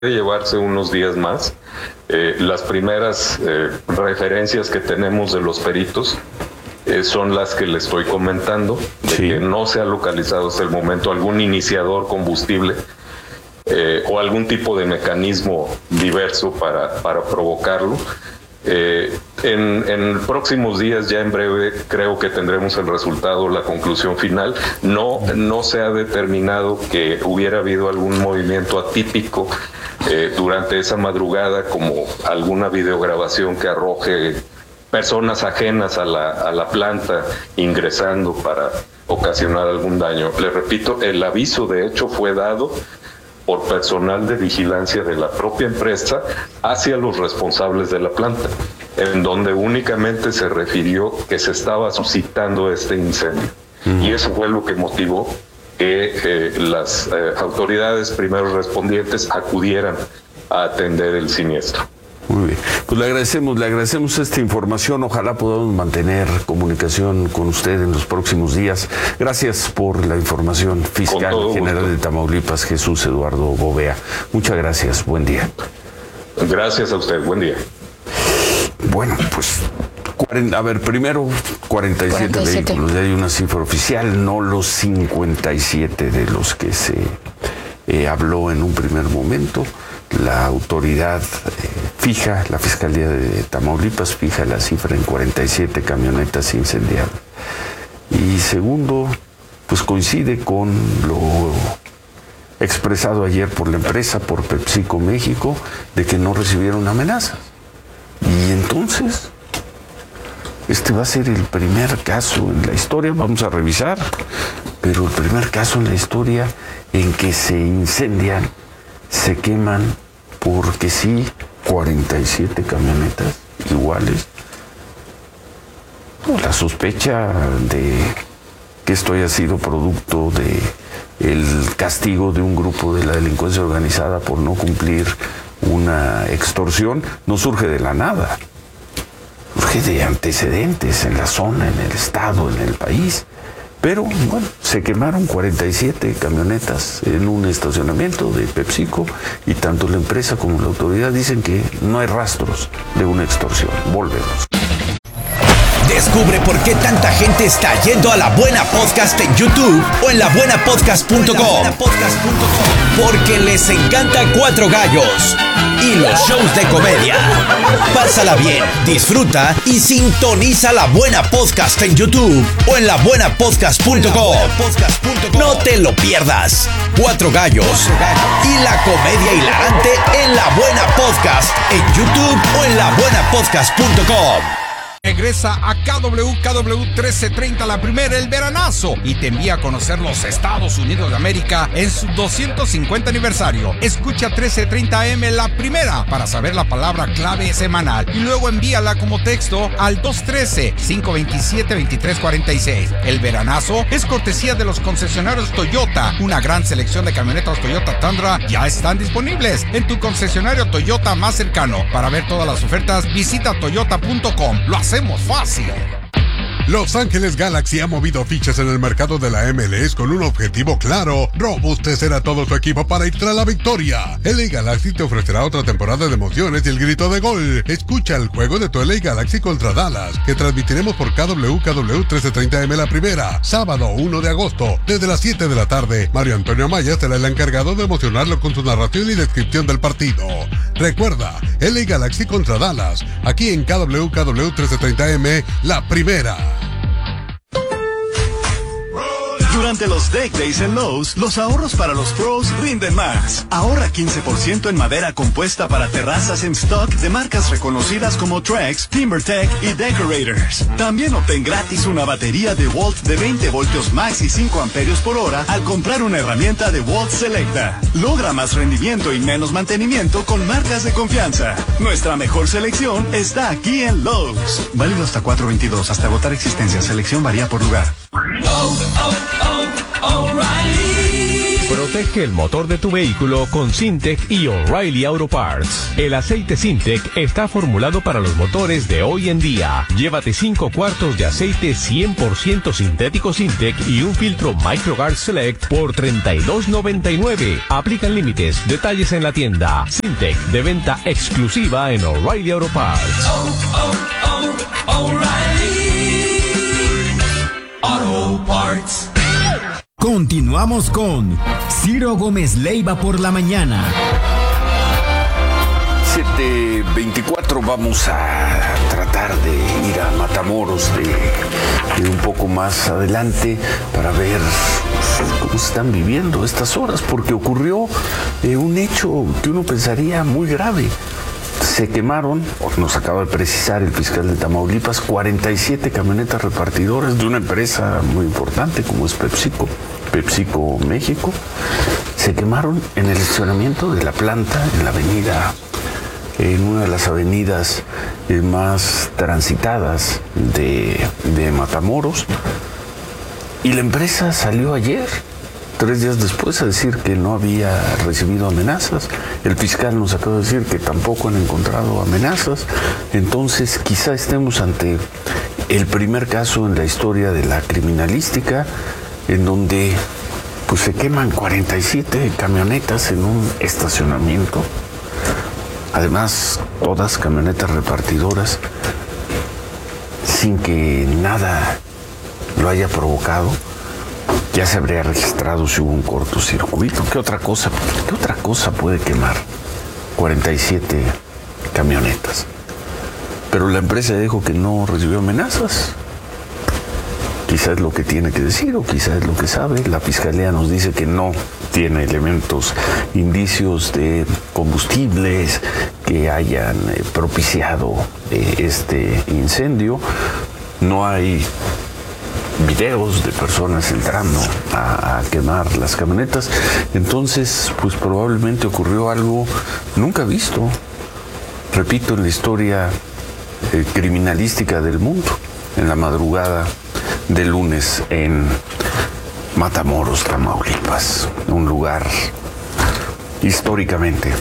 llevarse unos días más. Las primeras referencias que tenemos de los peritos son las que le estoy comentando, de que no se ha localizado hasta el momento algún iniciador combustible o algún tipo de mecanismo diverso para provocarlo. En próximos días, ya en breve, creo que tendremos el resultado, la conclusión final. No se ha determinado que hubiera habido algún movimiento atípico durante esa madrugada, como alguna videograbación que arroje personas ajenas a la planta ingresando para ocasionar algún daño. Le repito, el aviso de hecho fue dado por personal de vigilancia de la propia empresa hacia los responsables de la planta, en donde únicamente se refirió que se estaba suscitando este incendio. Y eso fue lo que motivó que las autoridades primero respondientes acudieran a atender el siniestro. Muy bien, pues le agradecemos esta información. Ojalá podamos mantener comunicación con usted en los próximos días. Gracias por la información, fiscal general de Tamaulipas, Jesús Eduardo Gobea. Muchas gracias, buen día. Gracias a usted, buen día. Bueno, pues, primero 47 vehículos, ya hay una cifra oficial, no los 57 de los que se habló en un primer momento. La autoridad fija, la Fiscalía de Tamaulipas fija la cifra en 47 camionetas incendiadas. Y segundo, pues coincide con lo expresado ayer por la empresa, por PepsiCo México, de que no recibieron amenazas. Y entonces, este va a ser el primer caso en la historia, vamos a revisar, pero el primer caso en la historia en que se incendian, se queman, porque sí, 47 camionetas iguales. La sospecha de que esto haya sido producto de el castigo de un grupo de la delincuencia organizada por no cumplir una extorsión no surge de la nada, surge de antecedentes en la zona, en el estado, en el país. Pero, bueno, se quemaron 47 camionetas en un estacionamiento de PepsiCo y tanto la empresa como la autoridad dicen que no hay rastros de una extorsión. Volvemos. Descubre por qué tanta gente está yendo a La Buena Podcast en YouTube o en labuenapodcast.com. Porque les encanta Cuatro Gallos y los shows de comedia. Pásala bien, disfruta y sintoniza La Buena Podcast en YouTube o en labuenapodcast.com. No te lo pierdas. Cuatro Gallos y la comedia hilarante en La Buena Podcast en YouTube o en labuenapodcast.com. Regresa a KW 1330 La Primera, el veranazo, y te envía a conocer los Estados Unidos de América en su 250 aniversario. Escucha 1330 AM La Primera para saber la palabra clave semanal y luego envíala como texto al 213-527-2346. El veranazo es cortesía de los concesionarios Toyota. Una gran selección de camionetas Toyota Tundra ya están disponibles en tu concesionario Toyota más cercano. Para ver todas las ofertas, visita toyota.com. Lo hacemos fácil. Los Ángeles Galaxy ha movido fichas en el mercado de la MLS con un objetivo claro: robustecer a todo su equipo para ir tras la victoria. LA Galaxy te ofrecerá otra temporada de emociones y el grito de gol. Escucha el juego de tu LA Galaxy contra Dallas, que transmitiremos por KW 1330M La Primera, sábado 1 de agosto, desde las 7 de la tarde. Mario Antonio Amaya será el encargado de emocionarlo con su narración y descripción del partido. Recuerda, LA Galaxy contra Dallas, aquí en KW 1330M La Primera. Durante los Deck Days en Lowe's, los ahorros para los pros rinden más. Ahorra 15% en madera compuesta para terrazas en stock de marcas reconocidas como Trex, TimberTech y Decorators. También obtén gratis una batería de Walt de 20 voltios max y 5 amperios por hora al comprar una herramienta de Walt Selecta. Logra más rendimiento y menos mantenimiento con marcas de confianza. Nuestra mejor selección está aquí en Lowe's. Válido hasta 4/22, hasta agotar existencia. Selección varía por lugar. O'Reilly. Protege el motor de tu vehículo con Syntec y O'Reilly Auto Parts. El aceite Syntec está formulado para los motores de hoy en día. Llévate 5 cuartos de aceite 100% sintético Syntec y un filtro MicroGuard Select por $32.99. Aplican límites. Detalles en la tienda. Syntec, de venta exclusiva en O'Reilly Auto Parts. O'Reilly Auto Parts. Continuamos con Ciro Gómez Leiva por la mañana. 7:24, vamos a tratar de ir a Matamoros de un poco más adelante para ver cómo se están viviendo estas horas, porque ocurrió un hecho que uno pensaría muy grave. Se quemaron, nos acaba de precisar el fiscal de Tamaulipas, 47 camionetas repartidoras de una empresa muy importante como es PepsiCo México. Se quemaron en el estacionamiento de la planta, en la avenida, en una de las avenidas más transitadas de Matamoros. Y la empresa salió ayer, 3 días después, a decir que no había recibido amenazas. El fiscal nos acaba de decir que tampoco han encontrado amenazas. Entonces quizá estemos ante el primer caso en la historia de la criminalística en donde pues se queman 47 camionetas en un estacionamiento. Además, todas camionetas repartidoras, sin que nada lo haya provocado. Ya se habría registrado si hubo un cortocircuito. ¿Qué otra cosa puede quemar 47 camionetas? Pero la empresa dijo que no recibió amenazas. Quizás es lo que tiene que decir o quizás es lo que sabe. La fiscalía nos dice que no tiene elementos, indicios de combustibles que hayan propiciado este incendio. No hay videos de personas entrando a quemar las camionetas. Entonces, pues probablemente ocurrió algo nunca visto, repito, en la historia criminalística del mundo, en la madrugada de lunes en Matamoros, Tamaulipas, un lugar históricamente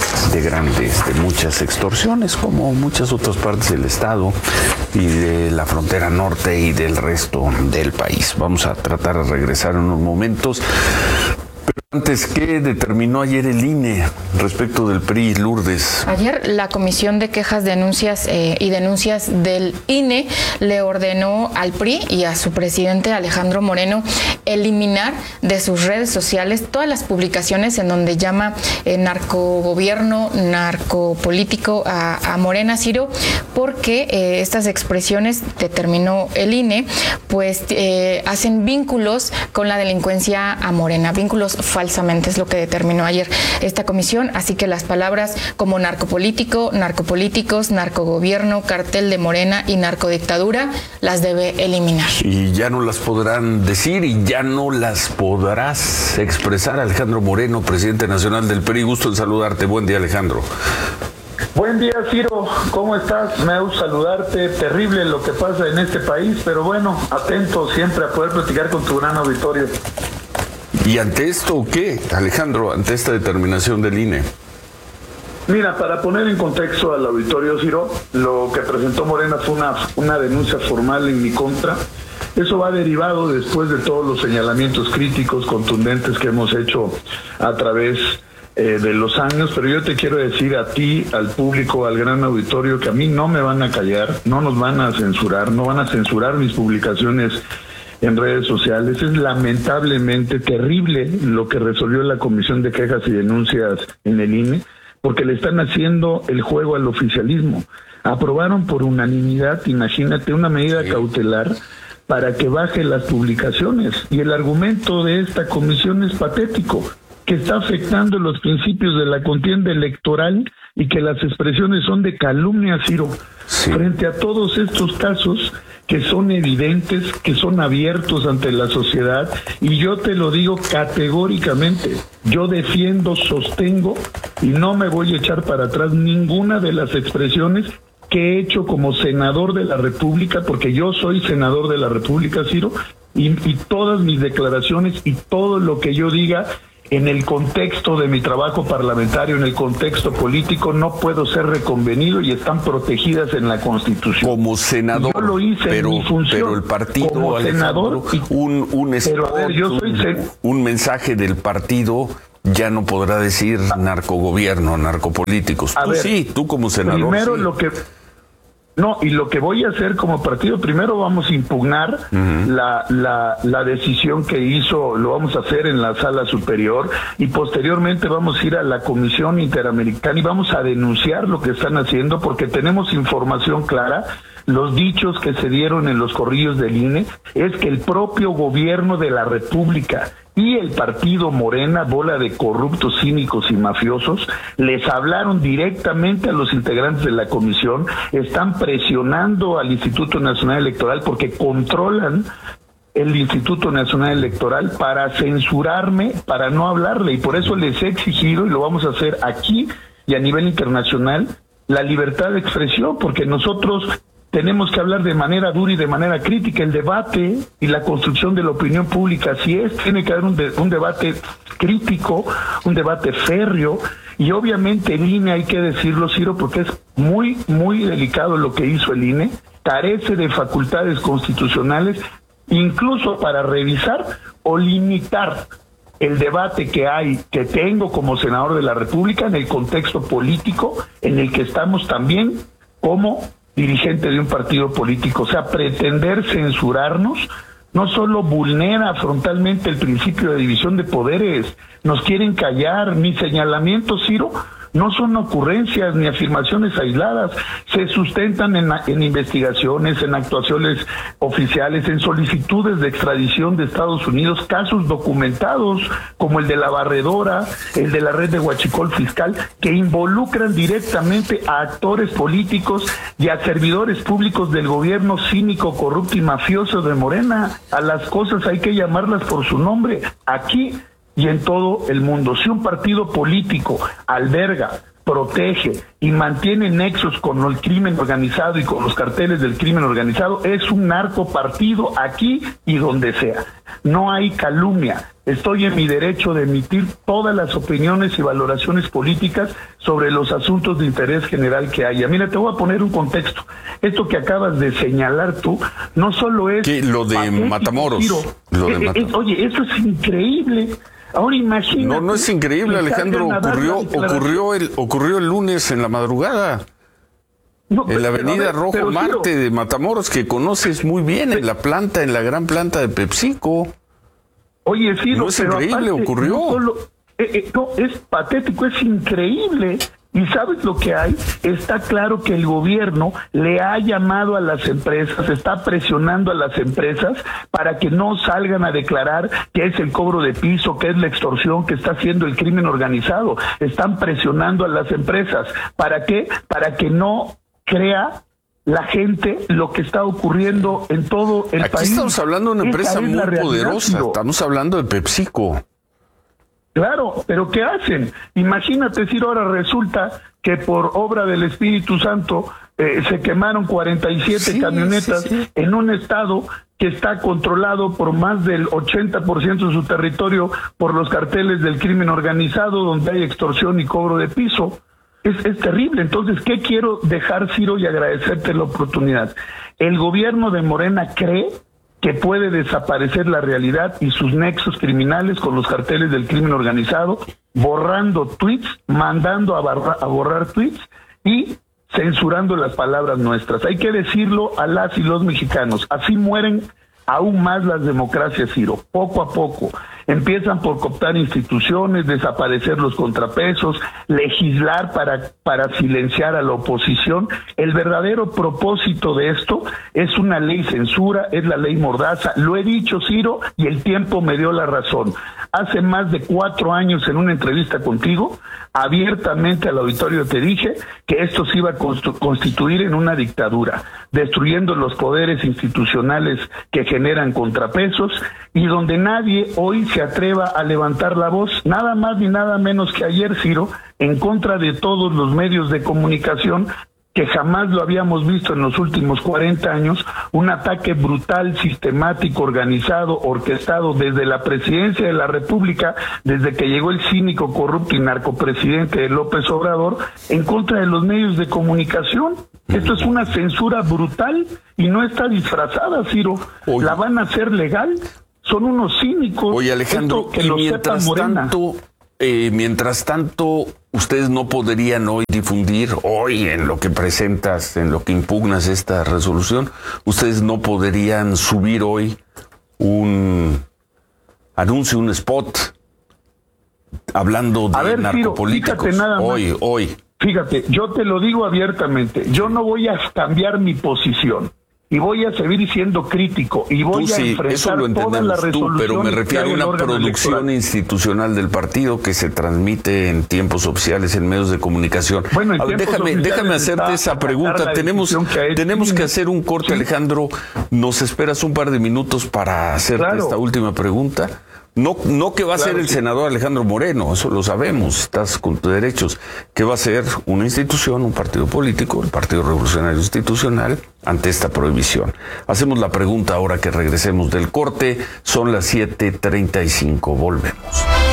de muchas extorsiones, como muchas otras partes del estado y de la frontera norte y del resto del país. Vamos a tratar de regresar en unos momentos. Pero antes, ¿qué determinó ayer el INE respecto del PRI, Lourdes? Ayer la Comisión de Quejas, Denuncias y Denuncias del INE le ordenó al PRI y a su presidente Alejandro Moreno eliminar de sus redes sociales todas las publicaciones en donde llama narcogobierno, narcopolítico a Morena, Ciro, porque estas expresiones, determinó el INE, pues hacen vínculos con la delincuencia a Morena, vínculos falsamente, es lo que determinó ayer esta comisión. Así que las palabras como narcopolítico, narcopolíticos, narcogobierno, cartel de Morena y narcodictadura las debe eliminar. Y ya no las podrán decir y ya no las podrás expresar. Alejandro Moreno, presidente nacional del PRI, gusto en saludarte. Buen día, Alejandro. Buen día, Ciro, ¿cómo estás? Me gusta saludarte. Terrible lo que pasa en este país, pero bueno, atento siempre a poder platicar con tu gran auditorio. ¿Y ante esto qué, Alejandro, ante esta determinación del INE? Mira, para poner en contexto al auditorio, Ciro, lo que presentó Morena fue una denuncia formal en mi contra. Eso va derivado después de todos los señalamientos críticos, contundentes que hemos hecho a través de los años, pero yo te quiero decir a ti, al público, al gran auditorio, que a mí no me van a callar, no nos van a censurar, no van a censurar mis publicaciones en redes sociales. Es lamentablemente terrible lo que resolvió la Comisión de Quejas y Denuncias en el INE, porque le están haciendo el juego al oficialismo. Aprobaron por unanimidad, imagínate, una medida cautelar para que baje las publicaciones, y el argumento de esta comisión es patético, que está afectando los principios de la contienda electoral y que las expresiones son de calumnia, Ciro, frente a todos estos casos que son evidentes, que son abiertos ante la sociedad. Y yo te lo digo categóricamente, yo defiendo, sostengo y no me voy a echar para atrás ninguna de las expresiones que he hecho como senador de la República, porque yo soy senador de la República, Ciro, y todas mis declaraciones y todo lo que yo diga en el contexto de mi trabajo parlamentario, en el contexto político, no puedo ser reconvenido y están protegidas en la Constitución. Como senador, yo lo hice en mi función, pero el partido, como senador, un mensaje del partido ya no podrá decir narcogobierno, narcopolíticos. Tú como senador. Primero lo que voy a hacer como partido, primero vamos a impugnar la decisión que hizo, lo vamos a hacer en la sala superior y posteriormente vamos a ir a la Comisión Interamericana y vamos a denunciar lo que están haciendo porque tenemos información clara. Los dichos que se dieron en los corrillos del INE es que el propio gobierno de la República y el partido Morena, bola de corruptos, cínicos y mafiosos, les hablaron directamente a los integrantes de la comisión, están presionando al Instituto Nacional Electoral porque controlan el Instituto Nacional Electoral para censurarme, para no hablarle, y por eso les he exigido, y lo vamos a hacer aquí y a nivel internacional, la libertad de expresión, porque nosotros tenemos que hablar de manera dura y de manera crítica. El debate y la construcción de la opinión pública, así es, tiene que haber un debate crítico, un debate férreo, y obviamente el INE, hay que decirlo, Ciro, porque es muy, muy delicado lo que hizo el INE, carece de facultades constitucionales, incluso para revisar o limitar el debate que tengo como senador de la República en el contexto político en el que estamos también como dirigente de un partido político. O sea, pretender censurarnos no solo vulnera frontalmente el principio de división de poderes, nos quieren callar. Mis señalamientos, Ciro, no son ocurrencias ni afirmaciones aisladas, se sustentan en investigaciones, en actuaciones oficiales, en solicitudes de extradición de Estados Unidos, casos documentados como el de la barredora, el de la red de huachicol fiscal, que involucran directamente a actores políticos y a servidores públicos del gobierno cínico, corrupto y mafioso de Morena. A las cosas hay que llamarlas por su nombre. Aquí y en todo el mundo, si un partido político alberga, protege y mantiene nexos con el crimen organizado y con los carteles del crimen organizado, es un narcopartido aquí y donde sea. No hay calumnia. Estoy en mi derecho de emitir todas las opiniones y valoraciones políticas sobre los asuntos de interés general que haya. Mira, te voy a poner un contexto. Esto que acabas de señalar tú, no solo es... Lo de Matamoros. Oye, eso es increíble. Ahora imagínate. No es increíble, Alejandro. Ocurrió el lunes en la madrugada. En la avenida Rojo Marte de Matamoros, que conoces muy bien, en la gran planta de PepsiCo. Oye, Ciro, no es increíble, aparte, ocurrió. No, es patético, es increíble. ¿Y sabes lo que hay? Está claro que el gobierno le ha llamado a las empresas, está presionando a las empresas para que no salgan a declarar que es el cobro de piso, que es la extorsión, que está haciendo el crimen organizado. Están presionando a las empresas. ¿Para qué? Para que no crea la gente lo que está ocurriendo en todo el país. Aquí estamos hablando de una empresa muy poderosa, estamos hablando de PepsiCo. Claro, pero ¿qué hacen? Imagínate, si ahora resulta que por obra del Espíritu Santo se quemaron 47 camionetas en un estado que está controlado por más del 80% de su territorio por los carteles del crimen organizado, donde hay extorsión y cobro de piso. Es terrible. Entonces, ¿qué quiero dejar, Ciro, y agradecerte la oportunidad? El gobierno de Morena cree que puede desaparecer la realidad y sus nexos criminales con los carteles del crimen organizado, borrando tweets, mandando a borrar tweets y censurando las palabras nuestras. Hay que decirlo a las y los mexicanos. Así mueren aún más las democracias, Ciro, poco a poco. Empiezan por cooptar instituciones, desaparecer los contrapesos, legislar para silenciar a la oposición. El verdadero propósito de esto es una ley censura, es la ley Mordaza. Lo he dicho, Ciro, y el tiempo me dio la razón. Hace más de 4 años, en una entrevista contigo, abiertamente al auditorio te dije que esto se iba a constituir en una dictadura, destruyendo los poderes institucionales que generan contrapesos y donde nadie hoy se atreva a levantar la voz, nada más ni nada menos que ayer, Ciro, en contra de todos los medios de comunicación que jamás lo habíamos visto en los últimos 40 años, un ataque brutal, sistemático, organizado, orquestado desde la presidencia de la República, desde que llegó el cínico, corrupto y narcopresidente López Obrador, en contra de los medios de comunicación. Esto es una censura brutal y no está disfrazada, Ciro. Oye. La van a hacer legal. Son unos cínicos. Oye, Alejandro, que lo sepa Morena. Mientras tanto, ustedes no podrían hoy difundir, hoy en lo que presentas, en lo que impugnas esta resolución, ustedes no podrían subir hoy un anuncio, un spot, hablando de narcopolíticos. Fíjate nada más. Hoy. Fíjate, yo te lo digo abiertamente, yo no voy a cambiar mi posición. Y voy a seguir siendo crítico y voy a enfrentar todas las resoluciones. Pero me refiero a una producción electoral institucional del partido que se transmite en tiempos oficiales en medios de comunicación. Bueno, déjame hacerte esa pregunta. Tenemos que hacer un corte, Alejandro. ¿Nos esperas un par de minutos para hacerte esta última pregunta? No que va a ser el senador Alejandro Moreno, eso lo sabemos, estás con tus derechos. Que va a ser una institución, un partido político, el Partido Revolucionario Institucional, ante esta prohibición. Hacemos la pregunta ahora que regresemos del corte, son las 7:35, volvemos.